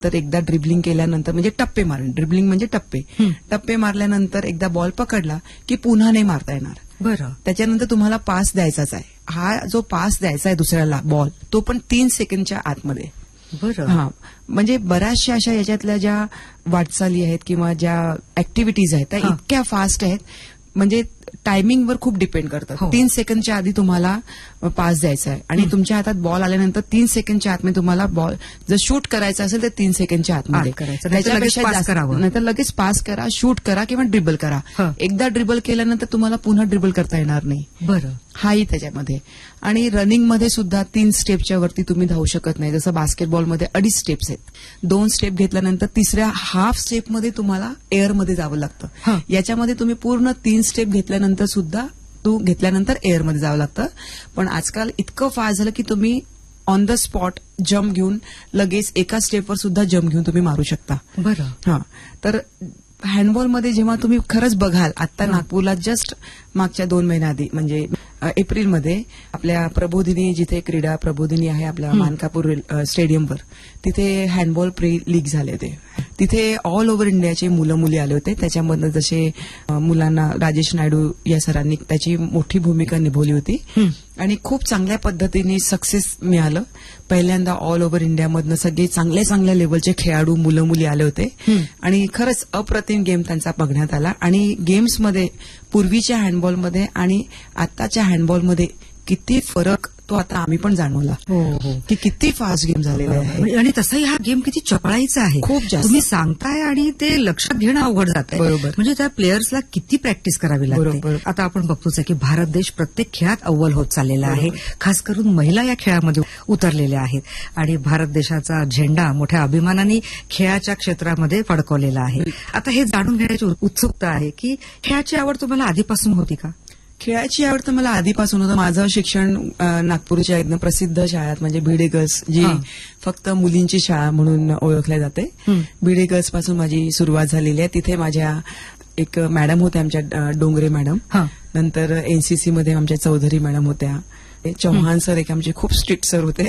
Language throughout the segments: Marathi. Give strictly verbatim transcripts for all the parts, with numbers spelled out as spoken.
तर एकदा ड्रिबलिंग केल्यानंतर म्हणजे टप्पे मारण, ड्रिबलिंग म्हणजे टप्पे टप्पे मारल्यानंतर एकदा बॉल पकडला की पुन्हा नाही मारता येणार. बरं. त्याच्यानंतर तुम्हाला पास द्यायचाच आहे. हा जो पास द्यायचा आहे दुसऱ्याला बॉल, तो पण तीन सेकंडच्या आतमध्ये. बरं. हा म्हणजे बऱ्याचशा अशा याच्यातल्या ज्या वाटचाली आहेत किंवा ज्या ऍक्टिव्हिटीज आहेत त्या इतक्या फास्ट आहेत, म्हणजे टायमिंगवर खूप डिपेंड करतं. हो. तीन सेकंडच्या आधी तुम्हाला पास द्यायचा आहे आणि तुमच्या हातात बॉल आल्यानंतर तीन सेकंडच्या आतमध्ये तुम्हाला बॉल जर शूट करायचा असेल तर तीन सेकंडच्या आतमध्ये करायचं, त्याच्यापेक्षा जास्त करावं. नाहीतर लगेच पास करा, शूट करा किंवा ड्रिबल करा. हं. एकदा ड्रिबल केल्यानंतर तुम्हाला पुन्हा ड्रिबल करता येणार नाही. बरं. हाही त्याच्यामध्ये. आणि रनिंगमध्ये सुद्धा तीन स्टेपच्या वरती तुम्ही धावू शकत नाही. जसं बास्केटबॉलमध्ये अडीच स्टेप्स आहेत. दोन स्टेप घेतल्यानंतर तिसऱ्या हाफ स्टेपमध्ये तुम्हाला एअरमध्ये जावं लागतं. हं. याच्यामध्ये तुम्ही पूर्ण तीन स्टेप घेतल्यानंतर सुद्धा तू घेतल्यानंतर एअरमध्ये जावं लागतं. पण आजकाल इतकं फास्ट झालं की तुम्ही ऑन द स्पॉट जम्प घेऊन लगेच एका स्टेपवर सुद्धा जम्प घेऊन तुम्ही मारू शकता. बरं. हा तर हँडबॉलमध्ये जेव्हा तुम्ही खरंच बघाल, आता नागपूरला जस्ट मागच्या दोन महिन्याआधी म्हणजे एप्रिलमध्ये आपल्या प्रबोधिनी, जिथे क्रीडा प्रबोधिनी आहे आपल्या मानकापूर स्टेडियमवर, तिथे हँडबॉल प्री लीग झाले होते. तिथे ऑल ओव्हर इंडियाचे मुलं मुली आले होते. त्याच्यामधनं जसे मुलांना राजेश नायडू या सरांनी त्याची मोठी भूमिका निभवली होती आणि खूप चांगल्या पद्धतीने सक्सेस मिळालं. पहिल्यांदा ऑल ओव्हर इंडियामधनं सगळे चांगल्या चांगल्या लेवलचे खेळाडू मुलं मुली आले होते आणि खरंच अप्रतिम गेम त्यांचा बघण्यात आला. आणि गेम्समध्ये पूर्वीच्या हँडबॉलमध्ये आणि आताच्या हँडबॉलमध्ये किती फरक तो आता आम्ही पण जाणवला. हो हो. की किती फास्ट गेम झालेला आहे. आणि तसंही हा गेम किती चपळाईचा आहे. खूप जास्त. तुम्ही सांगताय आणि ते लक्षात घेणं अवघड जात आहे. बरोबर. म्हणजे त्या प्लेयर्सला किती प्रॅक्टिस करावी लागते. बरोबर. आता आपण बघतोच आहे की भारत देश प्रत्येक खेळात अव्वल होत चाललेला आहे. खास करून महिला या खेळामध्ये उतरलेल्या आहेत आणि भारत देशाचा झेंडा मोठ्या अभिमानाने खेळाच्या क्षेत्रामध्ये फडकवलेला आहे. आता हे जाणून घेण्याची उत्सुकता आहे की खेळाची आवड तुम्हाला आधीपासून होती का? खेळाची आवड तर मला आधीपासून होतं. माझं शिक्षण नागपूरच्या एकदम प्रसिद्ध शाळेत म्हणजे भिडे गर्ल्स, जी फक्त मुलींची शाळा म्हणून ओळखल्या जाते, भिडे गर्ल्स पासून माझी सुरुवात झालेली आहे. तिथे माझ्या एक मॅडम होत्या, आमच्या डोंगरे मॅडम. नंतर एनसीसी मध्ये आमच्या चौधरी मॅडम होत्या. चौहान सर एक आमचे खूप स्ट्रिक्ट सर होते,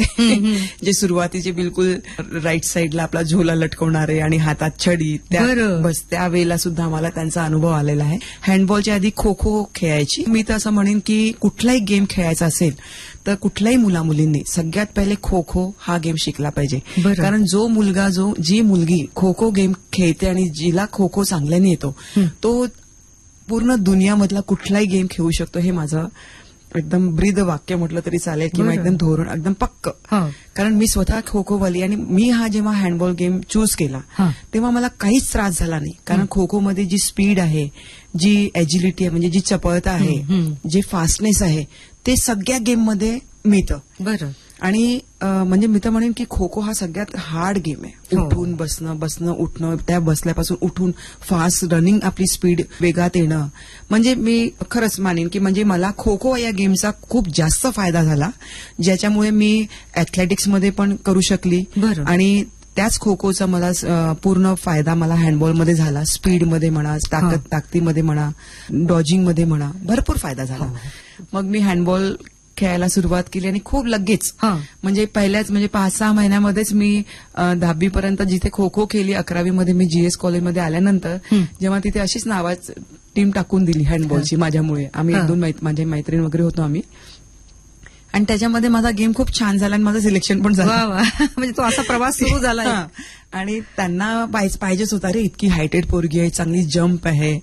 जे सुरुवातीचे बिलकुल राईट साईडला आपला झोला लटकवणारे आणि हातात छडी, बस त्यावेळेला सुद्धा आम्हाला त्यांचा अनुभव आलेला आहे. हँडबॉलच्या आधी खो खो खेळायची. मी तर असं म्हणेन की कुठलाही गेम खेळायचा असेल तर कुठल्याही मुला मुलींनी सगळ्यात पहिले खो खो हा गेम शिकला पाहिजे. कारण जो मुलगा जो जी मुलगी खो खो गेम खेळते आणि जिला खो खो चांगल्याने येतो तो पूर्ण दुनियामधला कुठलाही गेम खेळू शकतो. हे माझं एकदम ब्रीद वाक्य म्हटलं तरी चालेल किंवा एकदम धोरण एकदम पक्क. कारण मी स्वतः खो खो वाली आणि मी हा जेव्हा हँडबॉल गेम चूज केला तेव्हा मला काहीच त्रास झाला नाही. कारण खो खो मध्ये जी स्पीड आहे, जी एजिलिटी आहे, म्हणजे जी चपळता आहे, जे फास्टनेस आहे, ते सगळ्या गेममध्ये मिळतं. बरं. आणि म्हणजे मी तर म्हणेन की खो खो हा सगळ्यात हार्ड गेम आहे. उठून बसणं, बसणं उठणं, त्या बसल्यापासून उठून फास्ट रनिंग, आपली स्पीड वेगात येणं. म्हणजे मी खरंच मानेन की म्हणजे मला खो खो या गेमचा खूप जास्त फायदा झाला, ज्याच्यामुळे मी अथलेटिक्समध्ये पण करू शकली. आणि त्याच खो खोचा मला पूर्ण फायदा मला हँडबॉलमध्ये झाला. स्पीडमध्ये म्हणा, ताकद ताकदीमध्ये म्हणा, डॉजिंगमध्ये म्हणा, भरपूर फायदा झाला. मग मी हँडबॉल खेळायला सुरुवात केली आणि खूप लगेच म्हणजे पहिल्याच म्हणजे पाच सहा महिन्यामध्येच मी दहावीपर्यंत जिथे खो खो खेळली, अकरावीमध्ये मी जीएस कॉलेजमध्ये आल्यानंतर जेव्हा तिथे अशीच नावाच टीम टाकून दिली हँडबॉलची माझ्यामुळे. आम्ही एक दोन माझे मैत्रीण वगैरे होतो आम्ही, आणि त्याच्यामध्ये माझा गेम खूप छान झाला आणि माझं सिलेक्शन पण झालं. म्हणजे तो असा प्रवास सुरू झाला. आणि त्यांना पाहिजेच होता, रे इतकी हायटेड पोरगी आहे, चांगली जम्प आहे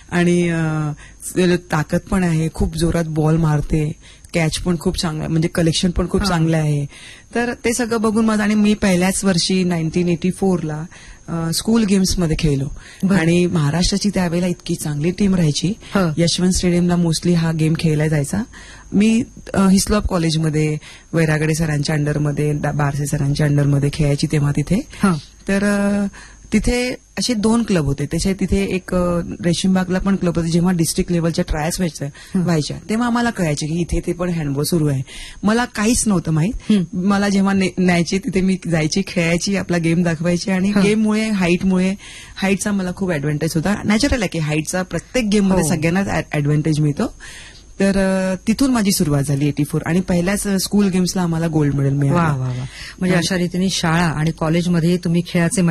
आणि ताकद पण आहे, खूप जोरात बॉल मारते, कॅच पण खूप चांगला, म्हणजे कलेक्शन पण खूप चांगलं आहे. तर ते सगळं बघून माझं, आणि मी पहिल्याच वर्षी नाईन्टीन एटी फोरला स्कूल गेम्समध्ये खेळलो आणि महाराष्ट्राची त्यावेळेला इतकी चांगली टीम राहायची. यशवंत स्टेडियमला मोस्टली हा गेम खेळला जायचा. मी हिस्लॉप कॉलेजमध्ये वैरागडे सरांच्या अंडरमध्ये, बारसे सरांच्या अंडरमध्ये खेळायची तेव्हा तिथे. तर तिथे असे दोन क्लब होते. त्याचे तिथे एक रेशीमबागला पण क्लब होते. जेव्हा डिस्ट्रिक्ट लेवलच्या ट्रायल्स व्हायच्या तेव्हा आम्हाला कळायचे की इथे ते पण हँडबॉल सुरू आहे. मला काहीच नव्हतं माहित. मला जेव्हा न्यायचे तिथे मी जायची, खेळायची, आपला गेम दाखवायची. आणि गेममुळे, हाईटमुळे, हाईटचा मला खूप ऍडव्हान्टेज होता. नॅचरल आहे की हाईटचा प्रत्येक गेममध्ये सगळ्यांनाच ऍडव्हान्टेज मिळतो. तर अ, तिथून माझी सुरुवात झाली एटी फोर आणि पहिल्याच स्कूल गेम्सला आम्हाला गोल्ड मेडल वा मिळालं. वा वा म्हणजे अशा रीतीने शाळा आणि कॉलेजमध्ये तुम्ही खेळाचे